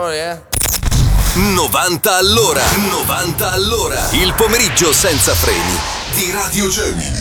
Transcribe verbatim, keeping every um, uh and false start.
Oh yeah. novanta all'ora. novanta all'ora. Il pomeriggio senza freni di Radio Gemini.